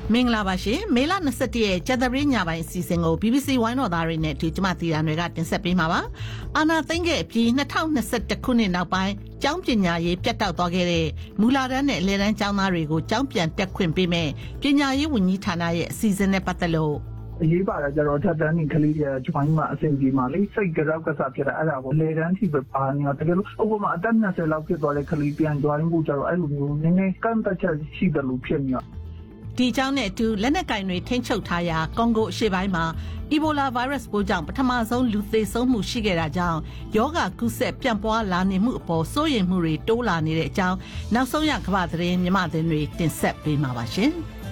မင်္ဂလာပါရှင်မေလ21ရက်ကြာသပတေးညပိုင်းအစီအစဉ်ကို BBC ဝိုင်းတော်သားတွေနဲ့အတူကျမတီတာတွေကတင်ဆက်ပေးမှာပါအာနာသိန်းခဲ့အပြီး2021ခုနှစ်နောက်ပိုင်းကျောင်းပညာရေးပြတ်တောက်သွားခဲ့တဲ့မူလာတန်းနဲ့အလယ်တန်းကျောင်းသားတွေကိုကျောင်းပြန်တက်ခွင့်ပေးမယ်ပညာရေးဝန်ကြီးဌာနရဲ့အစီအစဉ်နဲ့ပတ်သက်လို့အရေးပါတာကြတော့ထပ်တန်းနေကလေးတွေဂျပန်မှာအဆင်ပြေမှာလေစိတ်ကြောက်ကစားဖြစ်တာအဲ့ဒါကိုလေတန်းထိပဲပါနေတာတကယ်လို့ဥပမာအသက်20လောက်ဖြစ်သွားတဲ့ကလေးပြန်ကြွားရင်းကိုကြတော့အဲ့လိုမျိုးနည်းနည်းကန့်သက်ချက်ရှိတယ်လို့ဖြစ်နေတာဒီကြောင့်နဲ့အတူလက်နက်ကင်တွေထိန်းချုပ်ထားရာကွန်ဂိုအရှေ့ပိုင်းမှာအီဘိုလာဗိုင်းရပ်စ်ပိုးကြောင့်ပထမဆုံးလူသေဆုံးမှုရှိခဲ့တာကြောင့်ယောဂကူးစက်ပြန့်ပွားလာနေမှုအပေါ်စိုးရိမ်မှုတွေတိုးလာနေတဲ့အကြောင်းနောက်ဆုံးရကမ္ဘာသတင်းမြမသတင်းတွေတင်ဆက်ပေးမှာပါရှင်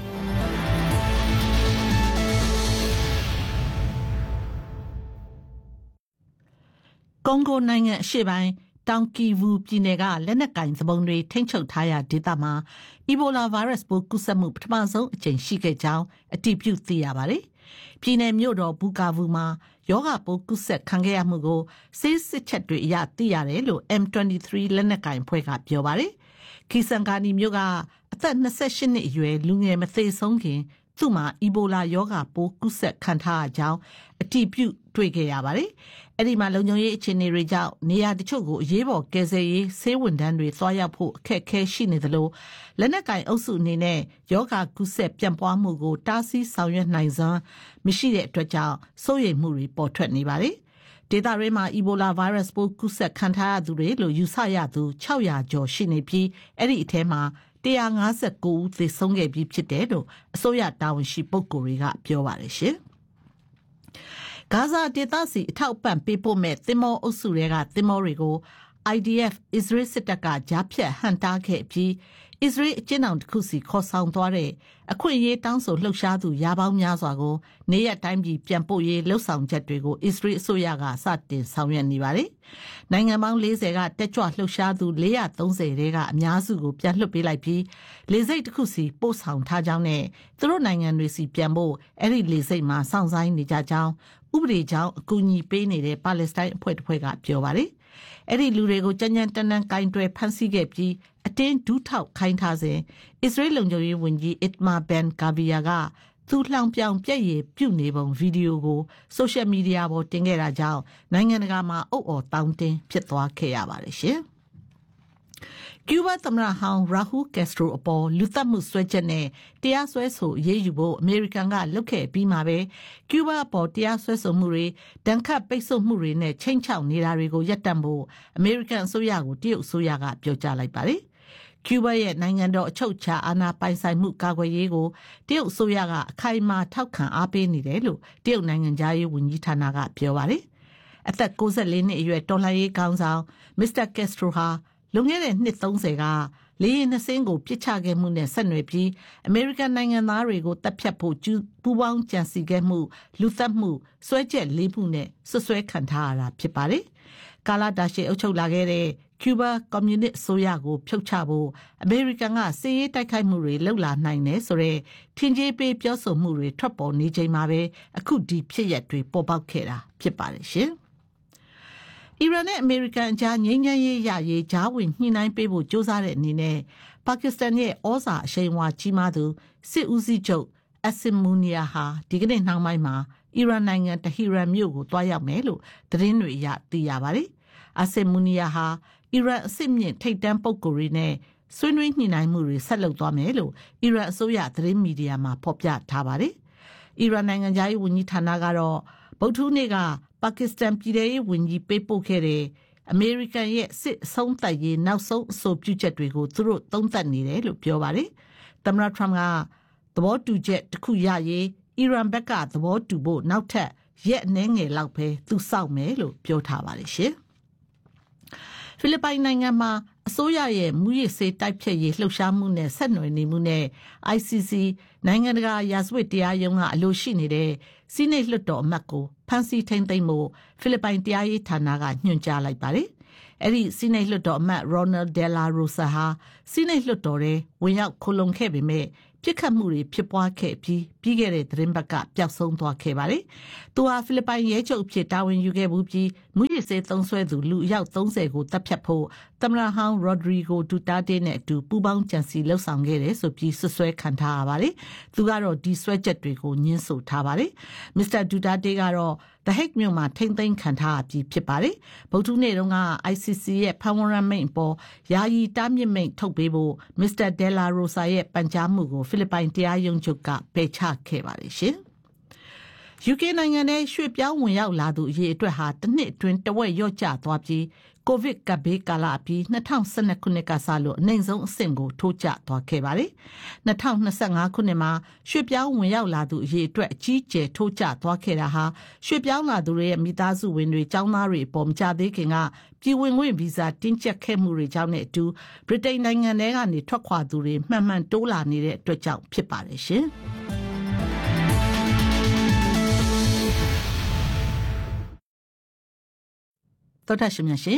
ကွန်ဂိုနိုင်ငံအရှေ့ပိုင်းတောင်ကီဗူပြည်နယ်ကလက်နက်ကင်စပုံတွေထိန်းချုပ်ထားရာဒေသမှာအီဘိုလာဗိုင်းရပ်စ်ပိုးကူးစက်မှုပထမဆုံးအကြိမ်ရှိခဲ့ကြောင်းအတည်ပြုသိရပါတယ်။ပြည်နယ်မြို့တော်ဘူကာဗူမှာယောဂပိုးကူးစက်ခံခဲ့ရမှုကိုဆေးစစ်ချက်တွေအရသိရတယ်လို့ M23 လက်နက်ကင်ဖွဲ့ကပြောပါတယ်။ခီစန်ကာနီမြို့ကအသက်28နှစ်အရွယ်လူငယ်မသေဆုံးခင်သူ့မှာအီဘိုလာယောဂပိုးကူးစက်ခံထားရကြောင်းအတည်ပြုတွေ့ခဲ့ရပါတယ်။အဲ့ဒီမှာလုံခြုံရေးအခြေအနေတွေကြောင့်နေရာတချို့ကိုအရေးပေါ်ကယ်ဆယ်ရေးဆေးဝန်ထမ်းတွေသွားရောက်ဖို့အခက်အခဲရှိနေသလိုလက်နက်ကင်အုပ်စုအနေနဲ့ယောဂကူးစက်ပြန့်ပွားမှုကိုတားဆီးဆောင်ရွက်နိုင်စွမ်းမရှိတဲ့အတွက်ကြောင့်စိုးရိမ်မှုတွေပေါ်ထွက်နေပါတယ်။ဒေသတွင်းမှာအီဘိုလာဗိုင်းရပ်စ်ပိုးကူးစက်ခံထားရသူတွေလို့ယူဆရသူ600ကျော်ရှိနေပြီးအဲ့ဒီအထဲမှာ159ဦးသေဆုံးခဲ့ပြီးဖြစ်တယ်လို့အစိုးရတာဝန်ရှိပုဂ္ဂိုလ်တွေကပြောပါတယ်ရှင်။ဂါဇာဒေသစီအထောက်အပံ့ပေးဖို့မဲ့သင်္ဘောအုပ်စုတွေကသင်္ဘောတွေကို IDF အစ္စရေးစစ်တပ်ကကြားဖြတ်ဟန်တားခဲ့ပြီးအစ္စရေးအကျဉ်းထောင်တစ်ခုစီခေါ်ဆောင်သွားတဲ့အခွင့်အရေးတောင်းဆိုလှုပ်ရှားသူရာပေါင်းများစွာကိုနေရက်တိုင်းပြည်ပြန်ပို့ရေးလှုပ်ဆောင်ချက်တွေကိုအစ္စရေးအစိုးရကစတင်ဆောင်ရွက်နေပါတယ်။နိုင်ငံပေါင်း40ကတက်ကြွလှုပ်ရှားသူ430တဲကအများစုကိုပြန်လွှတ်ပေးလိုက်ပြီးလေဆိပ်တစ်ခုစီပို့ဆောင်ထားကြောင်းနဲ့သူတို့နိုင်ငံတွေစီပြန်ဖို့အဲ့ဒီလေဆိပ်မှာစောင့်ဆိုင်းနေကြကြောင်းဥပဒေကြောင့်အကူအညီပေးနေတဲ့ပါလက်စတိုင်းအဖွဲ့တစ်ဖွဲ့ကပြောပါတယ်။အဲ့ဒီလူတွေကိုကြမ်းကြမ်းတမ်းတမ်းကင်တွယ်ဖမ်းဆီးခဲ့ပြီးအတင်းဒူးထောက်ခိုင်းထားစဉ်အစ္စရေးလုံခြုံရေးဝန်ကြီးအစ်မာဘန်ကာဗီယာကသူလှောင်ပြောင်ပြက်ရည်ပြုတ်နေပုံဗီဒီယိုကိုဆိုရှယ်မီဒီယာပေါ်တင်ခဲ့တာကြောင့်နိုင်ငံတကာမှာအုပ်အော်တောင်းတင်းဖြစ်သွားခဲ့ရပါတယ်ရှင်။ကျူးဘာသမ္မတဟောင်းရာဟူကက်စထရိုအပေါ်လူသတ်မှုစွဲချက်နဲ့တရားစွဲဆိုအရေးယူဖို့အမေရိကန်ကလုပ်ခဲ့ပြီးမှပဲကျူးဘာအပေါ်တရားစွဲဆိုမှုတွေဒဏ်ခတ်ပိတ်ဆို့မှုတွေနဲ့ချိန်ချောက်နေတာတွေကိုရပ်တန့်ဖို့အမေရိကန်အစိုးရကိုတရုတ်အစိုးရကပြောကြားလိုက်ပါတယ်။ကျူးဘာရဲ့နိုင်ငံတော်အချုပ်အခြာအာဏာပိုင်ဆိုင်မှုကာကွယ်ရေးကိုတရုတ်အစိုးရကအခိုင်အမာထောက်ခံအားပေးနေတယ်လို့တရုတ်နိုင်ငံသားရေးဝန်ကြီးဌာနကပြောပါတယ်။အသက်64နှစ်အရွယ်တော်လှန်ရေးခေါင်းဆောင်မစ္စတာကက်စထရိုဟာလွန်ခဲ့တဲ့နှစ်30ကလေယာဉ်2စင်းကိုပစ်ချခဲ့မှုနဲ့ဆက်နွယ်ပြီးအမေရိကန်နိုင်ငံသားတွေကိုတပ်ဖြတ်ဖို့ပူးပေါင်းကြံစည်ခဲ့မှုလူသတ်မှုစွဲချက်4မှုနဲ့ဆွဆွဲခံထားရတာဖြစ်ပါတယ်။ကာလာတာရှည်အုပ်ချုပ်လာခဲ့တဲ့ကျူးဘာကွန်မြူနစ်အစိုးရကိုဖြုတ်ချဖို့အမေရိကန်ကစစ်ရေးတိုက်ခိုက်မှုတွေလှုပ်လာနိုင်တယ်ဆိုတဲ့ထင်ကြေးပေးပြောဆိုမှုတွေထွက်ပေါ်နေချိန်မှာပဲအခုဒီဖြစ်ရပ်တွေပေါ်ပေါက်ခဲ့တာဖြစ်ပါတယ်ရှင်။အီရန်နဲ့အမေရိကန်အကြားငြိမ်းချမ်းရေးရရေးကြားဝင်ညှိနှိုင်းပေးဖို့ကြိုးစားတဲ့အနေနဲ့ပါကစ္စတန်ရဲ့ဩဇာအရှိန်အဝါကြီးမားသူစစ်ဦးစီးချုပ်အဆင်မူနီယာဟာဒီကနေ့နှောင်းပိုင်းမှာအီရန်နိုင်ငံတဟီရန်မြို့ကိုတွားရောက်မယ်လို့သတင်းတွေအရသိရပါတယ်။အဆင်မူနီယာဟာအီရန်အစစ်မြင့်ထိပ်တန်းပုဂ္ဂိုလ်တွေနဲ့ဆွေးနွေးညှိနှိုင်းမှုတွေဆက်လုပ်သွားမယ်လို့အီရန်အစိုးရသတင်းမီဒီယာမှာဖော်ပြထားပါတယ်။အီရန်နိုင်ငံသားရေးဝန်ကြီးဌာနကတော့ဗုဒ္ဓဟူးနေ့ကပါကစ္စတန်ပြည်ထောင်ရေးဝန်ကြီးပေးပို့ခဲ့တဲ့အမေရိကန်ရဲ့စစ်အဆုံးသတ်ရေးနောက်ဆုံးအဆိုပြုချက်တွေကိုသူတို့သုံးသပ်နေတယ်လို့ပြောပါတယ်။သမ္မတထရမ့်ကသဘောတူချက်တစ်ခုရရေးအီရန်ဘက်ကသဘောတူဖို့နောက်ထပ်ရက်အနည်းငယ်လောက်ပဲသူစောင့်မယ်လို့ပြောထားပါတယ်ရှင်။ဖိလစ်ပိုင်နိုင်ငံမှာအစိုးရရဲ့မူရစ်ဆေးတိုက်ဖျက်ရေးလှုပ်ရှားမှုနဲ့ဆက်နွယ်နေမှုနဲ့ ICC နိုင်ငံတကာရာဇဝတ်တရားရုံးကအလိုရှိနေတဲ့စီးနိတ်လွှတ်တော်အမတ်ကိုဖမ်းဆီးထိန်းသိမ်းဖို့ဖိလစ်ပိုင်တရားရေးဌာနကညွှန်ကြားလိုက်ပါတယ်။အဲ့ဒီစီးနိတ်လွှတ်တော်အမတ် Ronald De La Rosa ဟာစီးနိတ်လွှတ်တော်ထဲဝဝင်ရောက်ခိုလုံခဲ့ပေမဲ့ပြစ်ခတ်မှုတွေဖြစ်ပွားခဲ့ပြီးခဲ့တဲ့သတင်းပတ်ကပျောက်ဆုံးသွားခဲ့ပါတယ်။သူဟာဖိလစ်ပိုင်ရဲချုပ်ဖြစ်တာဝန်ယူခဲ့မှုပြီးမူရစ်စေးသုံးဆွဲသူလူအယောက်30ကိုတပ်ဖြတ်ဖို့သမ္မတဟောင်းရိုဒရီဂိုဒူတာတေနဲ့အတူပူးပေါင်းကြံစည်လှုပ်ဆောင်ခဲ့တယ်ဆိုပြီးဆွဆွဲခံထားရပါတယ်။သူကတော့ဒီဆွဲချက်တွေကိုညှင်းဆိုထားပါတယ်။မစ္စတာဒူတာတေကတော့ The Hague မြို့မှာထိမ့်သိမ်းခံထားပြီးဖြစ်ပါတယ်။ဗုဒ္ဓနေ့တုန်းက ICC ရဲ့ဖမ်းဝရမ်းမိန့်ပေါ်ယာယီတားမြစ်မိန့်ထုတ်ပေးဖို့မစ္စတာဒဲလာရိုဆာရဲ့ပန်ကြားမှုကိုဖိလစ်ပိုင်တရားရုံးချုပ်ကပယ်ချခဲ့ပါတယ်ရှင်။ UK နိုင်ငံထဲရွှေ့ပြောင်းဝင်ရောက်လာသူအရေအတွက်ဟာတစ်နှစ်အတွင်းတဝက်လျော့ကျသွားပြီးကိုဗစ်ကပ်ဘေးကာလအပြီး2012ခုနှစ်ကစလို့အနည်းဆုံးအဆင့်ကိုထိုးကျသွားခဲ့ပါတယ်။2025ခုနှစ်မှာရွှေ့ပြောင်းဝင်ရောက်လာသူအရေအတွက်အကြီးကျယ်ထိုးကျသွားခဲ့တာဟာရွှေ့ပြောင်းလာသူတွေရဲ့မိသားစုဝင်တွေကျောင်းသားတွေအပေါ်မကြသေးခင်ကပြည်ဝင်ခွင့်ဗီဇာတင်းကျပ်ခဲ့မှုတွေကြောင့်နဲ့အတူဗြိတိန်နိုင်ငံထဲကနေထွက်ခွာသူတွေမှန်မှန်တိုးလာနေတဲ့အတွက်ကြောင့်ဖြစ်ပါတယ်ရှင်။သောတာရှင်များရှင်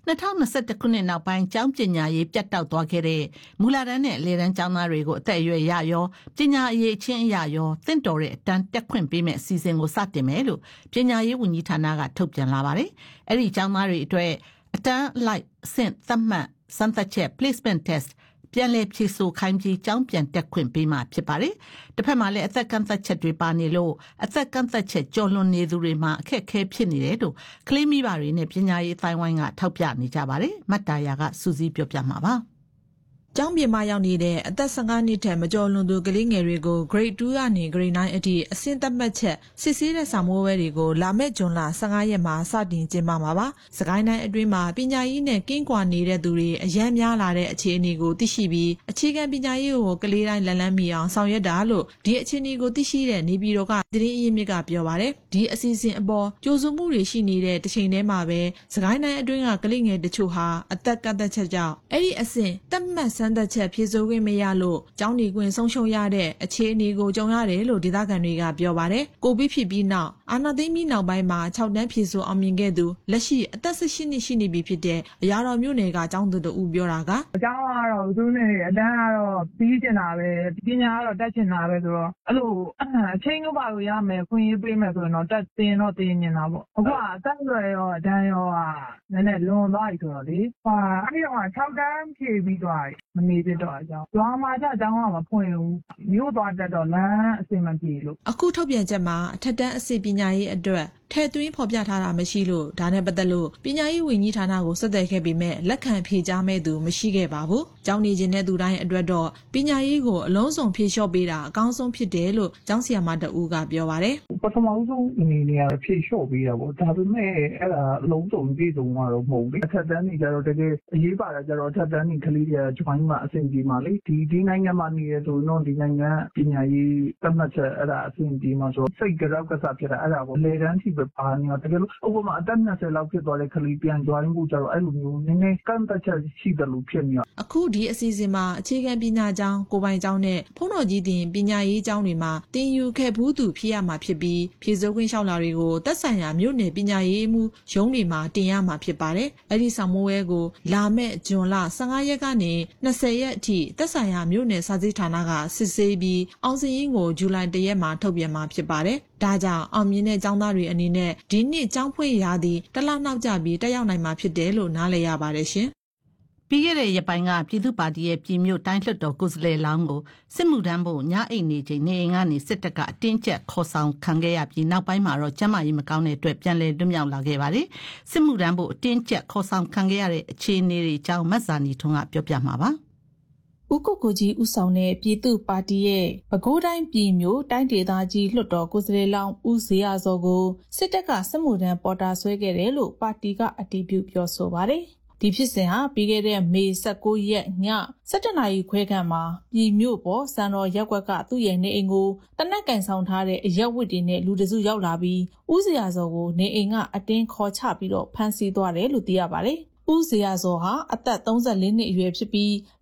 2021ခုနှစ်နောက်ပိုင်းကျောင်းပညာရေးပြတ်တောက်သွားခဲ့တဲ့မူလတန်းနဲ့အလယ်တန်းကျောင်းသားတွေကိုအသက်အရွယ်ရရောပညာအရေးချင်းအရာရောသင့်တော်တဲ့အတန်းတက်ခွင့်ပေးမဲ့အစီအစဉ်ကိုစတင်မယ်လို့ပညာရေးဝန်ကြီးဌာနကထုတ်ပြန်လာပါတယ်။အဲ့ဒီကျောင်းသားတွေအတွက်အတန်းလိုက်အဆင့်သတ်မှတ်စမ်းသပ်ချက် placement testပြန်လည်ဖြေဆိုခိုင်းပြီးကျောင်းပြန်တက်ခွင့်ပေးမှာဖြစ်ပါတယ်။တစ်ဖက်မှာလည်းအသက်ကန့်သက်ချက်တွေပါနေလို့အသက်ကန့်သက်ချက်ကျော်လွန်နေသူတွေမှာအခက်အခဲဖြစ်နေတယ်လို့ကလေးမိဘတွေနဲ့ပညာရေးအတိုင်းဝိုင်းကထောက်ပြနေကြပါတယ်။မတ်တာယာကစူးစီးပြောပြမှာပါ။ကျောင်းပြင်မှာရောက်နေတဲ့အသက်15နှစ်ထက်မကျော်လွန်သူကလေးငယ်တွေကို Grade 2ကနေ Grade 9အထိအဆင့်သတ်မှတ်ချက်စစ်ဆေးတဲ့စာမိုးဝဲတွေကိုလာမယ့်ဇွန်လ15ရက်မှာစတင်ကျင်းပမှာပါ။စကိုင်းတိုင်းအတွင်းမှာပညာရေးနဲ့ကင်းကွာနေတဲ့သူတွေအရန်များလာတဲ့အခြေအနေကိုသိရှိပြီးအခြေခံပညာရေးကိုကလေးတိုင်းလန်လန်းမီအောင်ဆောင်ရွက်တာလို့ဒီအခြေအနေကိုသိရှိတဲ့နေပြည်တော်ကသတင်းအရင်းမြစ်ကပြောပါတယ်။ဒီအစီအစဉ်အပေါ်ကြိုးစုံမှုတွေရှိနေတဲ့တစ်ချိန်တည်းမှာပဲစကိုင်းတိုင်းအတွင်းကကလေးငယ်တချို့ဟာအသက်ကန့်သက်ချက်ကြောင့်အဲ့ဒီအဆင့်သတ်မှတ်စမ်းသပ်ချက်ဖြေဆိုခွင့်မရလို့ကျောင်းနေခွင့်ဆုံးရှုံးရတဲ့အခြေအနေကိုကြုံရတယ်လို့ဒေသခံတွေကပြောပါတယ်။ကိုဗစ်ဖြစ်ပြီးနောက်အာဏာသိမ်းပြီးနောက်ပိုင်းမှာ6တန်းဖြေဆိုအောင်မြင်ခဲ့သူလက်ရှိအသက်18နှစ်ရှိနေပြီဖြစ်တဲ့အရာတော်မြို့နယ်ကကျောင်းသူတို့ပြောတာကအကျောင်းကတော့သူနဲ့အတန်းကတော့ပြီးကျင်တာပဲပညာကတော့တက်ကျင်တာပဲဆိုတော့အဲ့လိုအချိန်ကပါလို့ရမယ်ခွင့်ရေးပေးမယ်ဆိုရင်တော့တက်တင်တော့တင်နေတာပေါ့။အခုကအသက်အရွယ်ရောအတန်းရောနည်းနည်းလွန်သွားပြီဆိုတော့လေအဲ့ဒီတော့6တန်းဖြေပြီးသွားပြီမနေဖြစ်တော့အကြောင်းကျွမ်းမှာကျအကြောင်းကမဖွင့်ဘူးမြို့သွားတက်တော့လမ်းအဆင်မပြေလို့အခုထုတ်ပြန်ချက်မှာအထက်တန်းအဆင့်ပညာရေးအတွက်ထဲသွင်းဖော်ပြထားတာမရှိလို့ဒါနဲ့ပတ်သက်လို့ပညာရေးဝန်ကြီးဌာနကိုဆက်သွယ်ခဲ့ပေမဲ့လက်ခံဖြေကြားမဲ့သူမရှိခဲ့ပါဘူး။ကျောင်းနေခြင်းတဲ့သူတိုင်းအတွက်တော့ပညာရေးကိုအလုံးစုံဖြေလျှော့ပေးတာအကောင်းဆုံးဖြစ်တယ်လို့ကျောင်းဆရာမတဦးကပြောပါတယ်။ပထမဆုံးအနေနဲ့ဖြေလျှော့ပေးတာပေါ့။ဒါပေမဲ့အဲ့ဒါအလုံးစုံပြည့်စုံတော့မဟုတ်ဘူး။အထက်တန်းတွေကျတော့တကယ်အရေးပါတာကျတော့အထက်တန်းတွေကလေးတွေကျွမ်းမှအဆင်ပြေမှာလေဒီနိုင်ငံမှာနေရဆိုတော့ဒီနိုင်ငံပညာရေးသတ်မှတ်ချက်အဲ့ဒါအဆင်ပြေမှာဆိုစိတ်ကြောက်ကစားဖြစ်တာအဲ့ဒါကိုလေတန်းထိပဲပါနေတော့တကယ်လို့ဥပမာအသက်20လောက်ဖြစ်သွားတဲ့ကလေးပြန်ကြွားရင်းကိုကျတော့အဲ့လိုမျိုးနည်းနည်းကန့်သက်ချက်ရှိတယ်လို့ဖြစ်နေအခုဒီအစီအစဉ်မှာအခြေခံပညာကျောင်းကိုပိုင်ကျောင်းနဲ့ဖုန်းတော်ကြီးတင်ပညာရေးကျောင်းတွေမှာတင်ယူခဲ့ဘူးသူဖြစ်ရမှာဖြစ်ပြီးဖြည့်စိုးခွင့်လျှောက်လာတွေကိုသက်ဆိုင်ရာမြို့နယ်ပညာရေးမှုရုံးတွေမှာတင်ရမှာဖြစ်ပါတယ်အဲ့ဒီဆောင်မိုးဝဲကိုလာမဲ့ဇွန်လ15ရက်ကနေ20ရက်အထိသက်ဆိုင်ရာမြို့နယ်စာစစ်ဌာနကစစ်ဆေးပြီးအောင်စည်ရင်ကိုဇူလိုင်1ရက်မှာထုတ်ပြန်မှာဖြစ်ပါတယ်ဒါကြောင့်အောင်မြင်တဲ့ကျောင်းသားတွေအနေနဲ့ဒီနှစ်ကျောင်းဖွင့်ရာသည့်တလနောက်ကျပြီးတက်ရောက်နိုင်မှာဖြစ်တယ်လို့နားလည်ရပါတယ်ရှင်။ပြီးခဲ့တဲ့ရက်ပိုင်းကပြည်သူ့ပါတီရဲ့ပြည်မြို့တိုင်းလွှတ်တော်ကိုယ်စားလှယ်လောင်းကိုစစ်မှုထမ်းဖို့ညအိတ်နေချိန်နေအိမ်ကနေစစ်တပ်ကအတင်းကျပ်ခေါ်ဆောင်ခံခဲ့ရပြီးနောက်ပိုင်းမှာတော့ကျန်းမာရေးမကောင်းတဲ့အတွက်ပြန်လည်လွတ်မြောက်လာခဲ့ပါတယ်။စစ်မှုထမ်းဖို့အတင်းကျပ်ခေါ်ဆောင်ခံခဲ့ရတဲ့အခြေအနေတွေအကြောင်းမတ်ဇာနီထွန်းကပြောပြမှာပါ။ဦးကိုကိုကြီးဦးဆောင်တဲ့ပြည်သူ့ပါတီရဲ့ပဲခူးတိုင်းပြည်မြို့တိုင်းဒေသကြီးလွှတ်တော်ကိုယ်စားလှယ်လောင်းဦးဇေယျစောကိုစစ်တပ်ကစစ်မှုထမ်းပေါ်တာဆွဲခဲ့တယ်လို့ပါတီကအတည်ပြုပြောဆိုပါတယ်။ဒီဖြစ်စဉ်ဟာပြီးခဲ့တဲ့မေ19ရက်ည7:00 နာရီခွဲခန့်မှာပြည်မြို့ပေါ်စံတော်ရပ်ကွက်ကသူ့ရဲ့နေအိမ်ကိုတနက်ကင်ဆောင်ထားတဲ့အရက်ဝတ်တွေနဲ့လူတစုရောက်လာပြီးဦးဇေယျစောကိုနေအိမ်ကအတင်းခေါ်ချပြီးတော့ဖမ်းဆီးသွားတယ်လို့သိရပါတယ်။ဦးဇေယျစောဟာအသက်34နှစ်အရွယ်ဖြစ်ပြီး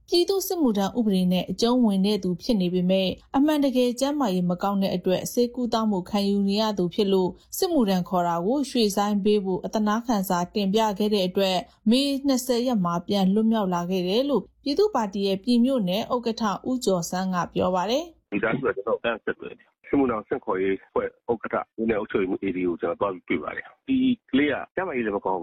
ပြည်သူ့စစ်မှုထမ်းဥပဒေနဲ့အကျုံးဝင်တဲ့သူဖြစ်နေပေမဲ့အမှန်တကယ်ကျန်းမာရေးမကောင်းတဲ့အတွက်ဆေးကုသမှုခံယူနေရသူဖြစ်လို့စစ်မှုထမ်းခေါ်တာကိုရွှေ့ဆိုင်းပေးဖို့အသနာခံစာတင်ပြခဲ့တဲ့အတွက်မေ20ရက်မှာပြန်လွတ်မြောက်လာခဲ့တယ်လို့ပြည်သူ့ပါတီရဲ့ပြည်မြို့နယ်ဥက္ကဋ္ဌဦးကျော်စန်းကပြောပါတယ်။ဒီတိုင်းဆိုတော့တန်းဆက်တယ်စစ်မှုထမ်းဆင့်ခေါ်ရေးဖွဲ့ဥက္ကဋ္ဌဦးနယ်အုပ်ချုပ်ရေးမှု AD ကိုကျွန်တော်တွားပြီးတွေ့ပါတယ်။ဒီကလေးကကျန်းမာရေးလည်းမကောင်း